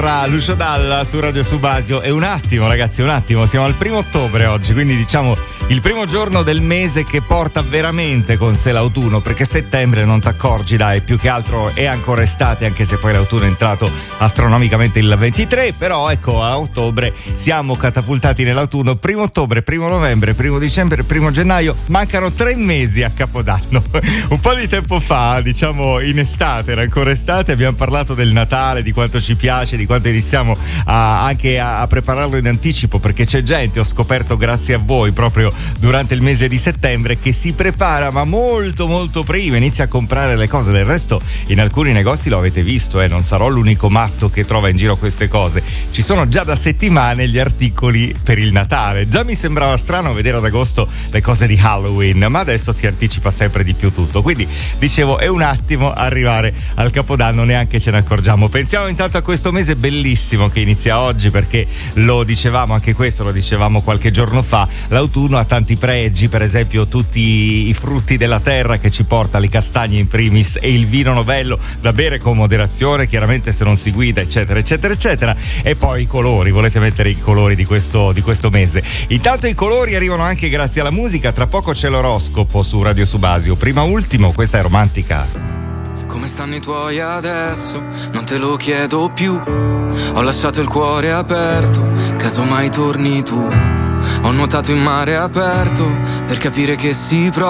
Lucio Dalla su Radio Subasio. È un attimo, ragazzi, siamo al 1° ottobre oggi, quindi diciamo il primo giorno del mese che porta veramente con sé l'autunno, perché settembre non t'accorgi, dai, più che altro è ancora estate, anche se poi l'autunno è entrato astronomicamente il 23, però ecco, a ottobre siamo catapultati nell'autunno. 1° ottobre, 1° novembre, 1° dicembre, 1° gennaio, mancano 3 mesi a Capodanno. Un po' di tempo fa, diciamo in estate, era ancora estate, abbiamo parlato del Natale, di quanto ci piace, di quanto iniziamo anche a prepararlo in anticipo, perché c'è gente, ho scoperto grazie a voi proprio durante il mese di settembre, che si prepara ma molto molto prima, inizia a comprare le cose. Del resto in alcuni negozi lo avete visto, non sarò l'unico matto che trova in giro queste cose, ci sono già da settimane gli articoli per il Natale. Già mi sembrava strano vedere ad agosto le cose di Halloween, ma adesso si anticipa sempre di più tutto, quindi dicevo è un attimo arrivare al Capodanno, neanche ce ne accorgiamo. Pensiamo intanto a questo mese bellissimo che inizia oggi, perché lo dicevamo, anche questo lo dicevamo qualche giorno fa, l'autunno ha tanti pregi, per esempio tutti i frutti della terra che ci porta, le castagne in primis, e il vino novello da bere con moderazione, chiaramente se non si guida, eccetera eccetera eccetera, e poi i colori, volete mettere i colori di questo mese. Intanto i colori arrivano anche grazie alla musica, tra poco c'è l'oroscopo su Radio Subasio, prima ultimo questa è Romantica. Come stanno i tuoi adesso? Non te lo chiedo più. Ho lasciato il cuore aperto, caso mai torni tu. Ho nuotato in mare aperto per capire che si prova.